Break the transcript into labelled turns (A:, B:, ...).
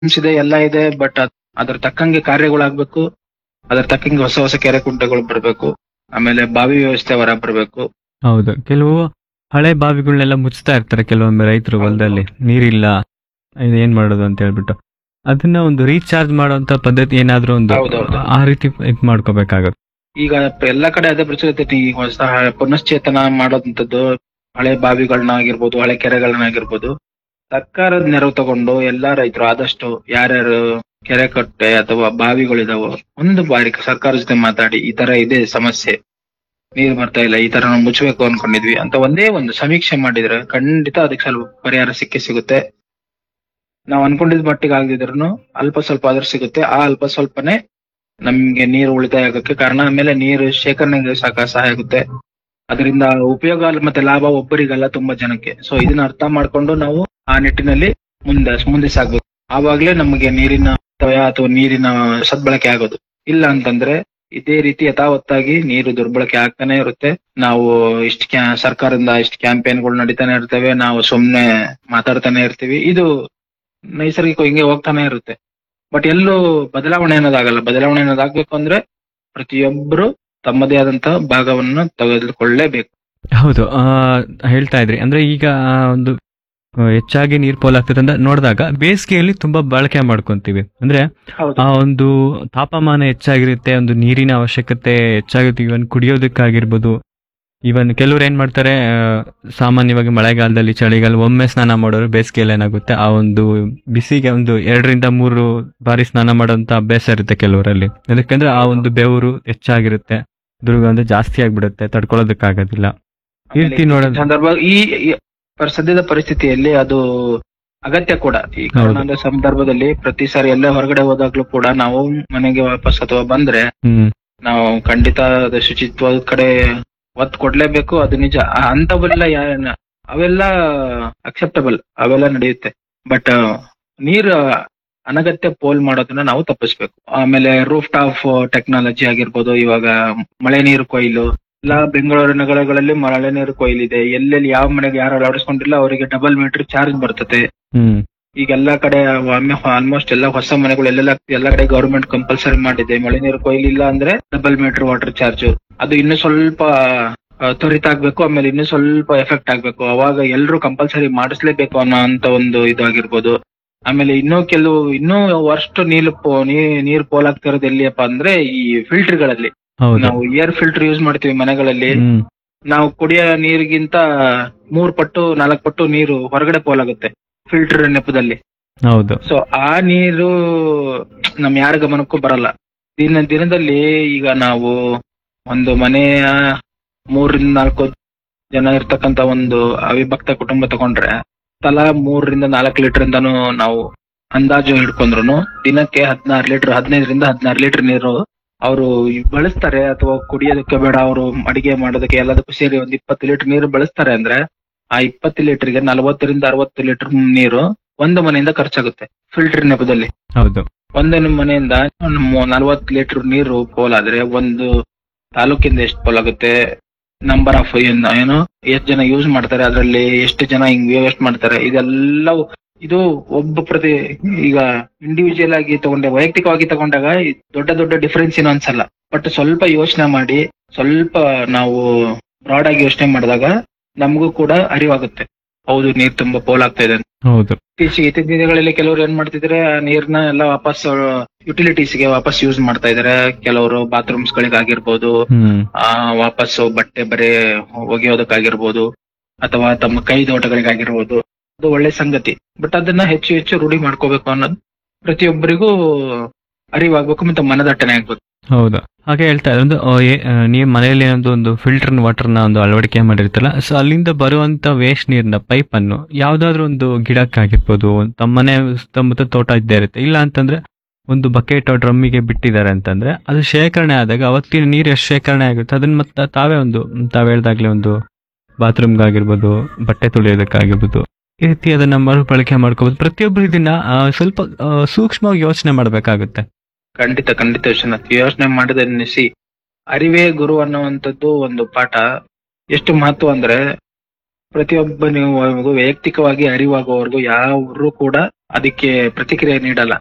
A: ಇದೆ ಎಲ್ಲ ಇದೆ, ಬಟ್ ಅದ್ರ ತಕ್ಕಂಗೆ ಕಾರ್ಯಗಳಾಗ್ಬೇಕು. ಅದ್ರ ತಕ್ಕಂಗೆ ಹೊಸ ಹೊಸ ಕೆರೆ ಕುಂಟೆಗಳು ಬರ್ಬೇಕು. ಆಮೇಲೆ ಬಾವಿ ವ್ಯವಸ್ಥೆ ಹೊರ ಬರ್ಬೇಕು.
B: ಹೌದು, ಕೆಲವು ಹಳೆ ಬಾವಿಗಳನ್ನೆಲ್ಲ ಮುಚ್ತಾ ಇರ್ತಾರೆ ಕೆಲವೊಮ್ಮೆ ರೈತರು ಹೊಲದಲ್ಲಿ, ನೀರಿಲ್ಲ ಇದು ಏನ್ ಮಾಡೋದು ಅಂತ ಹೇಳ್ಬಿಟ್ಟು ಅದನ್ನ ಒಂದು ರೀಚಾರ್ಜ್ ಮಾಡುವಂತ ಪದ್ಧತಿ ಏನಾದ್ರೂ ಒಂದು
A: ಹೌದೌದು.
B: ಆ ರೀತಿ ಇದ್ ಮಾಡ್ಕೋಬೇಕಾಗುತ್ತೆ.
A: ಈಗ ಎಲ್ಲಾ ಕಡೆ ಅದೇ ಪ್ರಚಲಿತ ಐತಿ. ಈಗ ಹೊಸ ಪುನಶ್ಚೇತನ ಮಾಡೋದಂಥದ್ದು ಹಳೆ ಬಾವಿಗಳನ್ನಾಗಿರ್ಬೋದು, ಹಳೆ ಕೆರೆಗಳನ್ನಾಗಿರ್ಬೋದು, ಸರ್ಕಾರದ ನೆರವು ತಗೊಂಡು ಎಲ್ಲಾ ರೈತರು ಆದಷ್ಟು ಯಾರ್ಯಾರು ಕೆರೆ ಕಟ್ಟೆ ಅಥವಾ ಬಾವಿಗಳಿದಾವೋ ಒಂದು ಬಾರಿ ಸರ್ಕಾರದ ಜೊತೆ ಮಾತಾಡಿ, ಈ ತರ ಇದೆ ಸಮಸ್ಯೆ, ನೀರ್ ಬರ್ತಾ ಇಲ್ಲ, ಈ ತರ ನಾವು ಮುಚ್ಚಬೇಕು ಅನ್ಕೊಂಡಿದ್ವಿ ಅಂತ ಒಂದೇ ಒಂದು ಸಮೀಕ್ಷೆ ಮಾಡಿದ್ರೆ ಖಂಡಿತ ಅದಕ್ಕೆ ಸ್ವಲ್ಪ ಪರಿಹಾರ ಸಿಗುತ್ತೆ. ನಾವ್ ಅನ್ಕೊಂಡಿದ್ ಮಟ್ಟಿಗೆ ಆಗದಿದ್ರು ಅಲ್ಪ ಸ್ವಲ್ಪ ಆದ್ರೂ ಸಿಗುತ್ತೆ. ಆ ಅಲ್ಪ ಸ್ವಲ್ಪನೇ ನಮ್ಗೆ ನೀರು ಉಳಿತಾಯ ಆಗಕ್ಕೆ ಕಾರಣ. ಆಮೇಲೆ ನೀರು ಶೇಖರಣೆಗೆ ಸಹಾಯ ಆಗುತ್ತೆ. ಅದರಿಂದ ಉಪಯೋಗ ಮತ್ತೆ ಲಾಭ ಒಬ್ಬರಿಗಲ್ಲ, ತುಂಬಾ ಜನಕ್ಕೆ. ಸೊ ಇದನ್ನ ಅರ್ಥ ಮಾಡ್ಕೊಂಡು ನಾವು ಆ ನಿಟ್ಟಿನಲ್ಲಿ ಮುಂದೆ ಸಾಗ್ಬೇಕು. ಆವಾಗ್ಲೇ ನಮಗೆ ನೀರಿನ ಅಥವಾ ನೀರಿನ ಸದ್ಬಳಕೆ ಆಗೋದು. ಇಲ್ಲ ಅಂತಂದ್ರೆ ಇದೇ ರೀತಿ ಯಥಾವತ್ತಾಗಿ ನೀರು ದುರ್ಬಳಕೆ ಆಗ್ತಾನೆ ಇರುತ್ತೆ. ನಾವು ಸರ್ಕಾರದಿಂದ ಇಷ್ಟು ಕ್ಯಾಂಪೇನ್ಗಳು ನಡೀತಾನೆ ಇರ್ತವೆ, ನಾವು ಸುಮ್ನೆ ಮಾತಾಡ್ತಾನೆ ಇರ್ತೀವಿ. ಇದು ನೈಸರ್ಗಿಕ ಹಿಂಗೆ ಹೋಗ್ತಾನೆ ಇರುತ್ತೆ. ಬಟ್ ಎಲ್ಲೂ ಬದಲಾವಣೆ ಅನ್ನೋದಾಗಲ್ಲ. ಬದಲಾವಣೆ ಅನ್ನೋದಾಗ್ಬೇಕು ಅಂದ್ರೆ ಪ್ರತಿಯೊಬ್ಬರು ತಮ್ಮದೇ ಆದಂತಹ ಭಾಗವನ್ನು ತೆಗೆದುಕೊಳ್ಳಲೇಬೇಕು.
B: ಹೌದು, ಹೇಳ್ತಾ ಇದ್ರಿ ಅಂದ್ರೆ ಈಗ ಒಂದು ಹೆಚ್ಚಾಗಿ ನೀರ್ ಪೋಲಾಗ್ತದೆ ಅಂತ ನೋಡಿದಾಗ ಬೇಸಿಗೆಯಲ್ಲಿ ತುಂಬಾ ಬಳಕೆ ಮಾಡ್ಕೊಂತೀವಿ. ಅಂದ್ರೆ ಆ ಒಂದು ತಾಪಮಾನ ಹೆಚ್ಚಾಗಿರುತ್ತೆ, ಒಂದು ನೀರಿನ ಅವಶ್ಯಕತೆ ಹೆಚ್ಚಾಗುತ್ತೆ. ಇವನ್ ಕುಡಿಯೋದಕ್ಕಾಗಿರ್ಬೋದು. ಇವನ್ ಕೆಲವ್ರು ಏನ್ ಮಾಡ್ತಾರೆ, ಸಾಮಾನ್ಯವಾಗಿ ಮಳೆಗಾಲದಲ್ಲಿ ಚಳಿಗಾಲ ಒಮ್ಮೆ ಸ್ನಾನ ಮಾಡೋರು, ಬೇಸಿಗೆಯಲ್ಲಿ ಏನಾಗುತ್ತೆ ಆ ಒಂದು ಬಿಸಿಗೆ ಒಂದು 2-3 ಬಾರಿ ಸ್ನಾನ ಮಾಡೋಂತ ಅಭ್ಯಾಸ ಇರುತ್ತೆ ಕೆಲವರಲ್ಲಿ. ಯಾಕಂದ್ರೆ ಆ ಒಂದು ಬೆವರು ಹೆಚ್ಚಾಗಿರುತ್ತೆ, ದುರ್ಗಂಧ ಜಾಸ್ತಿ ಆಗ್ಬಿಡುತ್ತೆ, ತಡ್ಕೊಳ್ಳೋದಕ್ಕಾಗೋದಿಲ್ಲ. ಈ ರೀತಿ ನೋಡೋದು
A: ಸಂದರ್ಭ ಈ ಸದ್ಯದ ಪರಿಸ್ಥಿತಿಯಲ್ಲಿ ಅದು ಅಗತ್ಯ ಕೂಡ. ಈ ಕೊರೋನಾದ ಸಂದರ್ಭದಲ್ಲಿ ಪ್ರತಿ ಸಾರಿ ಎಲ್ಲ ಹೊರಗಡೆ ಹೋದಾಗ್ಲೂ ಕೂಡ ನಾವು ಮನೆಗೆ ವಾಪಸ್ ಅಥವಾ ಬಂದ್ರೆ ನಾವು ಖಂಡಿತ ಶುಚಿತ್ವದ ಕಡೆ ಒತ್ತು ಕೊಡ್ಲೇಬೇಕು. ಅದು ನಿಜ. ಅಂತವೆಲ್ಲ ಅವೆಲ್ಲ ಅಕ್ಸೆಪ್ಟಬಲ್, ಅವೆಲ್ಲ ನಡೆಯುತ್ತೆ. ಬಟ್ ನೀರು ಅನಗತ್ಯ ಪೋಲ್ ಮಾಡೋದನ್ನ ನಾವು ತಪ್ಪಿಸ್ಬೇಕು. ಆಮೇಲೆ ರೂಫ್ ಟಾಪ್ ಟೆಕ್ನಾಲಜಿ ಆಗಿರ್ಬೋದು. ಇವಾಗ ಮಳೆ ನೀರು ಕೊಯ್ಲು ಎಲ್ಲ ಬೆಂಗಳೂರು ನಗರಗಳಲ್ಲಿ ಮಳೆ ನೀರು ಕೊಯ್ಲಿದೆ. ಎಲ್ಲೆಲ್ಲಿ ಯಾವ ಮನೆಗೆ ಯಾರು ಅಳವಡಿಸ್ಕೊಂಡಿಲ್ಲ ಅವರಿಗೆ ಡಬಲ್ ಮೀಟರ್ ಚಾರ್ಜ್ ಬರ್ತದೆ. ಈಗ ಎಲ್ಲಾ ಕಡೆ ಆಲ್ಮೋಸ್ಟ್ ಎಲ್ಲ ಹೊಸ ಮನೆಗಳು ಎಲ್ಲ ಕಡೆ ಗವರ್ಮೆಂಟ್ ಕಂಪಲ್ಸರಿ ಮಾಡಿದೆ. ಮಳೆ ನೀರು ಕೊಯ್ಲಿಲ್ಲ ಅಂದ್ರೆ ಡಬಲ್ ಮೀಟರ್ ವಾಟರ್ ಚಾರ್ಜ್. ಅದು ಇನ್ನು ಸ್ವಲ್ಪ ತ್ವರಿತ ಆಗ್ಬೇಕು. ಆಮೇಲೆ ಇನ್ನು ಸ್ವಲ್ಪ ಎಫೆಕ್ಟ್ ಆಗ್ಬೇಕು. ಅವಾಗ ಎಲ್ರು ಕಂಪಲ್ಸರಿ ಮಾಡಿಸ್ಲೇಬೇಕು ಅನ್ನೋ ಅಂತ ಒಂದು ಇದಾಗಿರ್ಬೋದು. ಆಮೇಲೆ ಇನ್ನೂ ವರ್ಸ್ಟ್ ನೀರು ಪೋಲಾಗ್ತಿರೋದು ಎಲ್ಲಿಯಪ್ಪ ಅಂದ್ರೆ ಈ ಫಿಲ್ಟರ್ಗಳಲ್ಲಿ. ನಾವು ಏರ್ ಫಿಲ್ಟರ್ ಯೂಸ್ ಮಾಡ್ತೀವಿ ಮನೆಗಳಲ್ಲಿ. ನಾವು ಕುಡಿಯೋ ನೀರಿಗಿಂತ 3 ಪಟ್ಟು 4 ಪಟ್ಟು ನೀರು ಹೊರಗಡೆ ಪೋಲಾಗುತ್ತೆ ಫಿಲ್ಟರ್ ನೆಪದಲ್ಲಿ.
B: ಹೌದು.
A: ಸೊ ಆ ನೀರು ನಮ್ ಯಾರ ಗಮನಕ್ಕೂ ಬರಲ್ಲ. ದಿನದಲ್ಲಿ ಈಗ ನಾವು ಒಂದು ಮನೆಯ 3-4 ಜನ ಇರ್ತಕ್ಕಂತ ಒಂದು ಅವಿಭಕ್ತ ಕುಟುಂಬ ತಗೊಂಡ್ರೆ ತಲಾ 3-4 ಲೀಟರ್ ಇಂದಾನು ನಾವು ಅಂದಾಜು ಹಿಡ್ಕೊಂಡ್ರು ದಿನಕ್ಕೆ 15-16 ಲೀಟರ್ ನೀರು ಅವರು ಬಳಸ್ತಾರೆ. ಅಥವಾ ಕುಡಿಯೋದಕ್ಕೆ ಬೇಡ, ಅವರು ಅಡಿಗೆ ಮಾಡೋದಕ್ಕೆ ಎಲ್ಲದಕ್ಕೂ ಸೇರಿ ಒಂದು 20 ಲೀಟರ್ ನೀರು ಬಳಸ್ತಾರೆ. ಅಂದ್ರೆ ಆ 20 ಲೀಟರ್ಗೆ 40-60 ಲೀಟರ್ ನೀರು ಒಂದು ಮನೆಯಿಂದ ಖರ್ಚಾಗುತ್ತೆ ಫಿಲ್ಟರ್ ನೆಪದಲ್ಲಿ.
B: ಹೌದು.
A: ಒಂದು ಮನೆಯಿಂದ 40 ಲೀಟರ್ ನೀರು ಪೋಲಾದ್ರೆ ಒಂದು ತಾಲೂಕಿಂದ ಎಷ್ಟು ಪೋಲಾಗುತ್ತೆ, ನಂಬರ್ ಆಫ್ ಎಷ್ಟು ಜನ ಯೂಸ್ ಮಾಡ್ತಾರೆ, ಅದರಲ್ಲಿ ಎಷ್ಟು ಜನ ಹಿಂಗ್ ವೇಸ್ಟ್ ಮಾಡ್ತಾರೆ, ಇದೆಲ್ಲವೂ ಇದು ಈಗ ಇಂಡಿವಿಜುವಲ್ ಆಗಿ ವೈಯಕ್ತಿಕವಾಗಿ ತಗೊಂಡಾಗ ದೊಡ್ಡ ಡಿಫರೆನ್ಸ್ ಏನೋ ಅನ್ಸಲ್ಲ. ಬಟ್ ಸ್ವಲ್ಪ ಯೋಚನೆ ಮಾಡಿ, ಸ್ವಲ್ಪ ನಾವು ಬ್ರಾಡ್ ಆಗಿ ಯೋಚನೆ ಮಾಡಿದಾಗ ನಮಗೂ ಕೂಡ ಅರಿವಾಗುತ್ತೆ, ಹೌದು ನೀರ್ ತುಂಬಾ ಪೋಲಾಗ್ತಾ ಇದೆ.
B: ಹೌದು.
A: ಇತ್ತೀಚಿನ ದಿನಗಳಲ್ಲಿ ಕೆಲವರು ಏನ್ ಮಾಡ್ತಿದ್ರೆ ನೀರ್ನ ಎಲ್ಲ ವಾಪಸ್ ಯುಟಿಲಿಟೀಸ್ಗೆ ವಾಪಸ್ ಯೂಸ್ ಮಾಡ್ತಾ ಇದಾರೆ. ಕೆಲವರು ಬಾತ್ರೂಮ್ಸ್ ಗಳಿಗಾಗಿರ್ಬೋದು, ವಾಪಸ್ ಬಟ್ಟೆ ಬರೆ ಒಗೆಯೋದಕ್ಕಾಗಿರ್ಬೋದು, ಅಥವಾ ತಮ್ಮ ಕೈದೋಟಗಳಿಗಾಗಿರ್ಬೋದು. ಅದು ಒಳ್ಳೆ ಸಂಗತಿ. ಬಟ್ ಅದನ್ನ ಹೆಚ್ಚು ರೂಢಿ ಮಾಡ್ಕೋಬೇಕು ಅನ್ನೋದು ಪ್ರತಿಯೊಬ್ಬರಿಗೂ ಅರಿವಾಗ್ಬೇಕು ಮತ್ತೆ ಮನದಟ್ಟಣೆ ಆಗ್ಬೇಕು.
B: ಹೌದಾ. ಹಾಗೆ ಹೇಳ್ತಾ ಇದ್ರೆ ನೀವು ಮನೆಯಲ್ಲಿ ಒಂದು ಫಿಲ್ಟರ್ ವಾಟರ್ನ ಒಂದು ಅಳವಡಿಕೆ ಮಾಡಿರ್ತಲ್ಲ, ಸೊ ಅಲ್ಲಿಂದ ಬರುವಂತ ವೇಸ್ಟ್ ನೀರಿನ ಪೈಪ್ ಅನ್ನು ಯಾವ್ದಾದ್ರು ಒಂದು ಗಿಡಕ್ಕಾಗಿರ್ಬೋದು, ತಮ್ಮನೆ ಸುತ್ತಮುತ್ತ ತೋಟ ಇದ್ದೇ ಇರುತ್ತೆ. ಇಲ್ಲ ಅಂತಂದ್ರೆ ಒಂದು ಬಕೆಟ್ ಡ್ರಮ್ಮಿಗೆ ಬಿಟ್ಟಿದ್ದಾರೆ ಅಂತಂದ್ರೆ ಅದು ಶೇಖರಣೆ ಆದಾಗ ಅವತ್ತಿನ ನೀರು ಎಷ್ಟು ಶೇಖರಣೆ ಆಗುತ್ತೆ ಅದನ್ನ ಮತ್ತೆ ತಾವ್ ಹೇಳ್ದಾಗ್ಲೇ ಒಂದು ಬಾತ್ರೂಮ್ಗಾಗಿರ್ಬೋದು, ಬಟ್ಟೆ ತೊಳೆಯೋದಕ್ಕಾಗಿರ್ಬೋದು, ಈ ರೀತಿ ಅದನ್ನ ಮರುಬಳಕೆ ಮಾಡ್ಕೋಬಹುದು. ಪ್ರತಿಯೊಬ್ಬರು ಇದನ್ನ ಸ್ವಲ್ಪ ಸೂಕ್ಷ್ಮವಾಗಿ ಯೋಚನೆ ಮಾಡ್ಬೇಕಾಗುತ್ತೆ.
A: ಖಂಡಿತ ಯೋಚನೆ ಮಾಡಿದ ಎನ್ನಿಸಿ ಅರಿವೇ ಗುರು ಅನ್ನುವಂಥದ್ದು ಒಂದು ಪಾಠ ಎಷ್ಟು ಮಹತ್ವ ಅಂದ್ರೆ ಪ್ರತಿಯೊಬ್ಬನಿಗೂ ವೈಯಕ್ತಿಕವಾಗಿ ಅರಿವಾಗುವವರೆಗೂ ಯಾರು ಕೂಡ ಅದಕ್ಕೆ ಪ್ರತಿಕ್ರಿಯೆ ನೀಡಲ್ಲ.